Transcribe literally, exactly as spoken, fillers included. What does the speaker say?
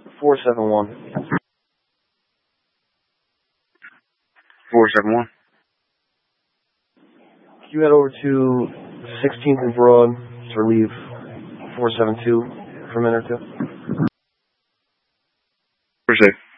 four seven one. four seven one. Can you head over to sixteenth and Broad to relieve four seven two for a minute or two? Appreciate it.